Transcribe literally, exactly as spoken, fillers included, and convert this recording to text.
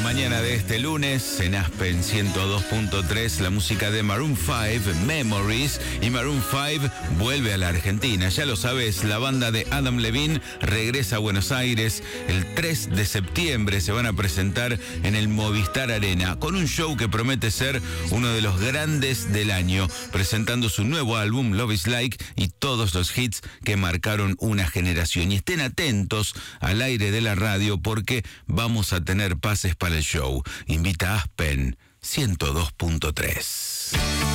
mañana de este lunes, en Aspen ciento dos punto tres, la música de Maroon cinco, Memories, y Maroon cinco vuelve a la Argentina. Ya lo sabes, la banda de Adam Levine regresa a Buenos Aires el tres de septiembre. Se van a presentar en el Movistar Arena con un show que promete ser uno de los grandes del año, presentando su nuevo álbum Love is Like y todos los hits que marcaron una generación. Y estén atentos al aire de la radio porque vamos a tener pases para el show. Invita a Aspen ciento dos punto tres.